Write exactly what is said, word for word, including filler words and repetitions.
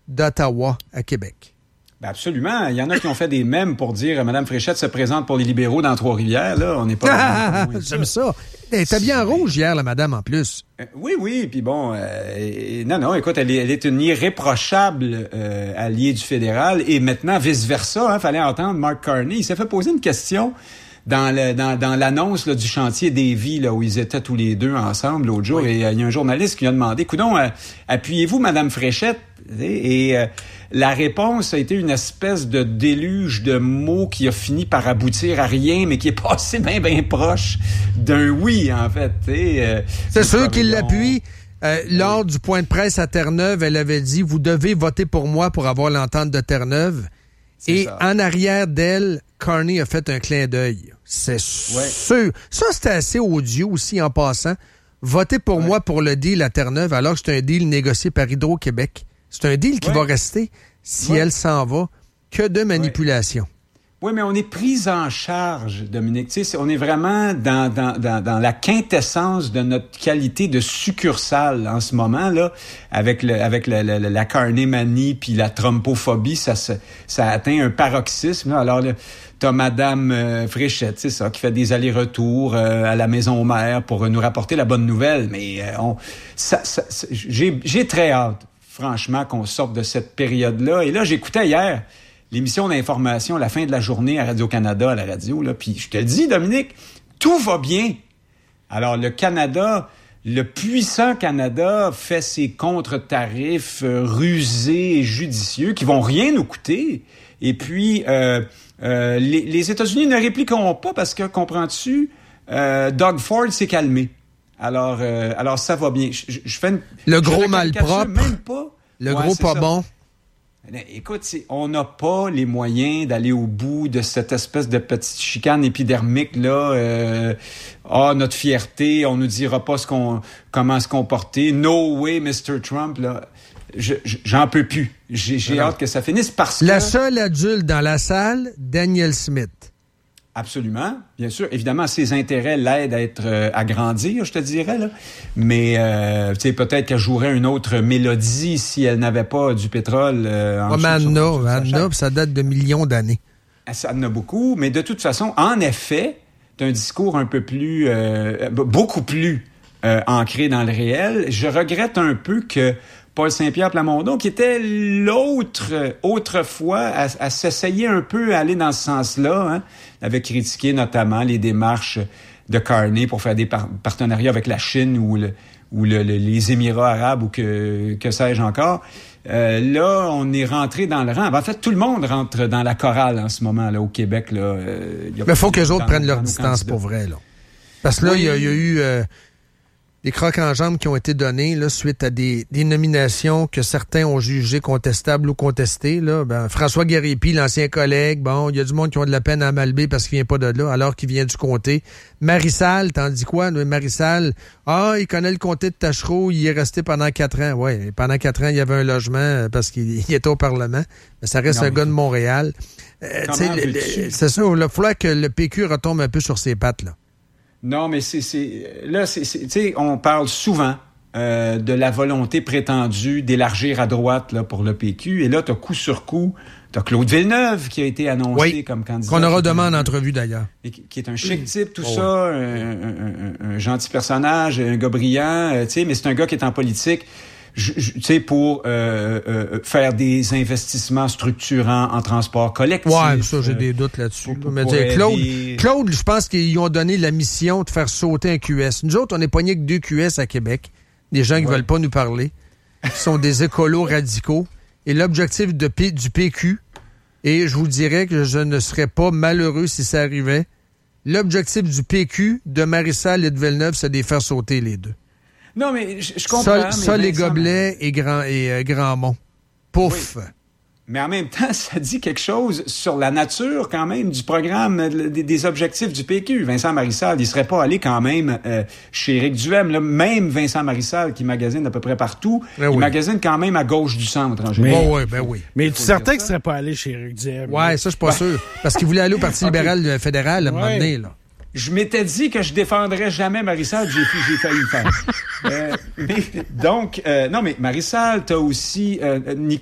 d'Ottawa à Québec. Ben absolument. Il y en a qui ont fait des mèmes pour dire euh, Mme Fréchette se présente pour les libéraux dans Trois-Rivières. Là, on n'est pas... Ah, j'aime ça. Elle était bien en rouge hier, la madame, en plus. Euh, oui, oui. Puis bon, euh, et, non, non, écoute, elle est, elle est une irréprochable euh, alliée du fédéral. Et maintenant, vice-versa, il hein, fallait entendre Mark Carney. Il s'est fait poser une question dans, le, dans, dans l'annonce là, du chantier Davy, là, où ils étaient tous les deux ensemble l'autre jour. Oui. Et il euh, y a un journaliste qui lui a demandé, coudonc, euh, appuyez-vous Mme Fréchette? Et... et euh, la réponse a été une espèce de déluge de mots qui a fini par aboutir à rien, mais qui est passé bien, bien proche d'un oui, en fait. Euh, c'est sûr qu'il l'appuie. Euh, oui. Lors du point de presse à Terre-Neuve, elle avait dit « Vous devez voter pour moi pour avoir l'entente de Terre-Neuve. » Et ça. En arrière d'elle, Carney a fait un clin d'œil. C'est ouais. sûr. Ça, c'était assez odieux aussi en passant. Votez pour ouais. moi pour le deal à Terre-Neuve, alors que c'est un deal négocié par Hydro-Québec. C'est un deal qui ouais. va rester si ouais. elle s'en va. Que de manipulation. Oui, ouais, mais on est pris en charge, Dominique. Tu sais, on est vraiment dans, dans, dans, dans la quintessence de notre qualité de succursale en ce moment, là, avec, le, avec le, le, la Carney-manie puis la Trumpophobie, ça, ça, ça atteint un paroxysme. Là. Alors, là, t'as Madame euh, Fréchette, c'est ça, qui fait des allers-retours euh, à la maison mère pour euh, nous rapporter la bonne nouvelle. Mais euh, on, ça, ça, ça, j'ai, j'ai très hâte. Franchement, qu'on sorte de cette période-là. Et là, j'écoutais hier l'émission d'information, la fin de la journée à Radio-Canada, à la radio, là, puis je te dis, Dominique, tout va bien. Alors, le Canada, le puissant Canada fait ses contre-tarifs euh, rusés et judicieux qui vont rien nous coûter. Et puis, euh, euh, les, les États-Unis ne répliqueront pas parce que, comprends-tu, euh, Doug Ford s'est calmé. Alors, euh, alors ça va bien. Je, je fais une, le gros malpropre, même pas. Le ouais, gros pas ça. Bon. Écoute, on n'a pas les moyens d'aller au bout de cette espèce de petite chicane épidermique là. Euh, ah, notre fierté, on nous dira pas ce qu'on, comment se comporter. No way, mister Trump là. Je, je, j'en peux plus. J'ai, j'ai hâte que ça finisse parce que la seule adulte dans la salle, Danielle Smith. Absolument, bien sûr. Évidemment, ses intérêts l'aident à être euh, à grandir, je te dirais là. Mais euh, tu sais, peut-être qu'elle jouerait une autre mélodie si elle n'avait pas du pétrole. Euh, en oh, mais Anna, Anna, ça date de millions d'années. Ça en a beaucoup, mais de toute façon, en effet, c'est un discours un peu plus, euh, beaucoup plus euh, ancré dans le réel. Je regrette un peu que Paul Saint-Pierre Plamondon, qui était l'autre, autrefois, à, à s'essayer un peu à aller dans ce sens-là, hein, avait critiqué notamment les démarches de Carney pour faire des par- partenariats avec la Chine ou, le, ou le, le, les Émirats arabes ou que, que sais-je encore. Euh, là, on est rentré dans le rang. En fait, tout le monde rentre dans la chorale en ce moment là au Québec. Là, euh, Mais il faut que les autres prennent leur distance candidats. Pour vrai. Là. Parce que là, il oui. y, y a eu... Euh, des crocs en jambes qui ont été donnés là, suite à des, des nominations que certains ont jugées contestables ou contestées. Là. Ben, François Guérépi, l'ancien collègue, bon, il y a du monde qui ont de la peine à Malbaie parce qu'il vient pas de là, alors qu'il vient du comté. Marissal, t'en dis quoi? Marissal, ah, il connaît le comté de Tachereau, il y est resté pendant quatre ans. Oui, pendant quatre ans, il y avait un logement parce qu'il il était au Parlement. Mais ça reste non, un gars de Montréal. Euh, le, le, c'est ça, il va falloir que le P Q retombe un peu sur ses pattes, là. Non, mais c'est, c'est là, c'est, c'est, tu sais, on parle souvent euh, de la volonté prétendue d'élargir à droite là pour le P Q, et là, t'as coup sur coup, t'as Claude Villeneuve qui a été annoncé oui, comme candidat. Qu'on aura demain en entrevue d'ailleurs. Et qui, qui est un chic type, tout oh, ça, oui. un, un, un, un gentil personnage, un gars brillant, euh, tu sais, mais c'est un gars qui est en politique. Tu sais, pour euh, euh, faire des investissements structurants en transport collectif. Ouais, ça, j'ai euh, des doutes là-dessus. Pour, pour, mais pour Claude, aider... Claude, je pense qu'ils ont donné la mission de faire sauter un Q S. Nous autres, on est pognés que deux Q S à Québec. Des gens qui ouais. veulent pas nous parler, qui sont des écolos radicaux. Et l'objectif de P, du P Q, et je vous dirais que je ne serais pas malheureux si ça arrivait, l'objectif du P Q, de Marissal et de Villeneuve, c'est de les faire sauter les deux. Non, mais je, je comprends. Ça, ça les Gobelets et, Grand, et euh, Grandmont. Pouf! Oui. Mais en même temps, ça dit quelque chose sur la nature, quand même, du programme, des, des objectifs du P Q. Vincent Marissal, il serait pas allé quand même euh, chez Éric Duhem. Là, même Vincent Marissal, qui magasine à peu près partout, ben il oui. magasine quand même à gauche du centre, en général. Mais, oh, oui, ben oui. Mais tu es certain qu'il serait pas allé chez Éric Duhem? Ouais, ça, je suis pas ben. sûr. Parce qu'il voulait aller au Parti okay. libéral fédéral à un ouais. moment donné, là. Je m'étais dit que je défendrais jamais Marissal, j'ai, j'ai failli le faire. euh, mais, donc, euh, non, mais Marissal, t'as aussi euh, Nicolas